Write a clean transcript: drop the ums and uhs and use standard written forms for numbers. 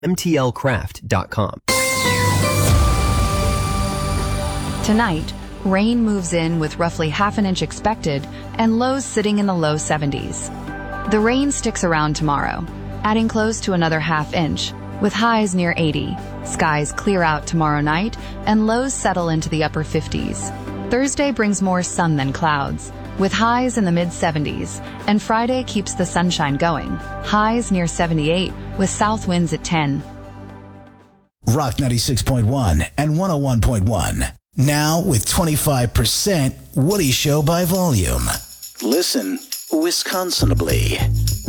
MTLcraft.com. Tonight, rain moves in with roughly half an inch expected and lows sitting in the low 70s. The rain sticks around tomorrow, adding close to another half inch, with highs near 80. Skies clear out tomorrow night and lows settle into the upper 50s. Thursday brings more sun than clouds, with highs in the mid-70s, and Friday keeps the sunshine going, highs near 78 with south winds at 10. Rock 96.1 and 101.1. Now with 25% Woody Show by volume. Listen Wisconsinably.